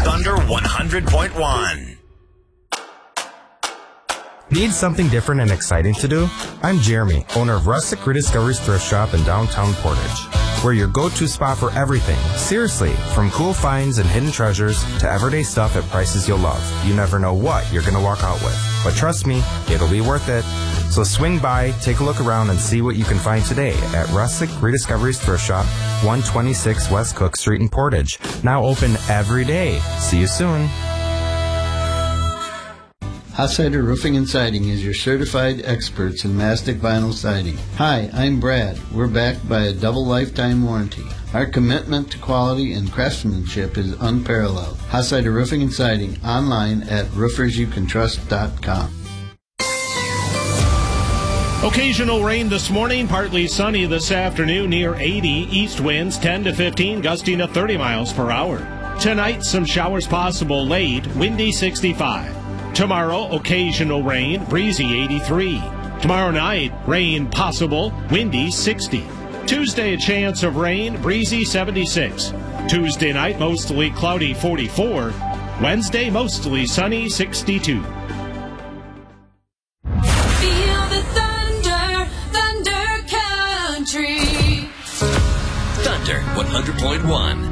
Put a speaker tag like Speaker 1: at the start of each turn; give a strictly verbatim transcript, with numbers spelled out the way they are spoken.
Speaker 1: Thunder one hundred point one.
Speaker 2: Need something different and exciting to do? I'm Jeremy, owner of Rustic Rediscoveries Thrift Shop in downtown Portage. We're your go-to spot for everything. Seriously, from cool finds and hidden treasures to everyday stuff at prices you'll love. You never know what you're going to walk out with. But trust me, it'll be worth it. So swing by, take a look around, and see what you can find today at Rustic Rediscoveries Thrift Shop, one twenty-six West Cook Street in Portage. Now open every day. See you soon.
Speaker 3: Hossider Roofing and Siding is your certified experts in mastic vinyl siding. Hi, I'm Brad. We're backed by a double lifetime warranty. Our commitment to quality and craftsmanship is unparalleled. Hossider Roofing and Siding, online at roofers you can trust dot com.
Speaker 4: Occasional rain this morning, partly sunny this afternoon, near eighty. East winds ten to fifteen, gusting to thirty miles per hour. Tonight, some showers possible late, windy sixty-five. Tomorrow, occasional rain, breezy eighty-three. Tomorrow night, rain possible, windy sixty. Tuesday, a chance of rain, breezy seventy-six. Tuesday night, mostly cloudy forty-four. Wednesday, mostly sunny sixty-two.
Speaker 5: Feel the thunder, thunder country.
Speaker 1: Thunder one hundred point one.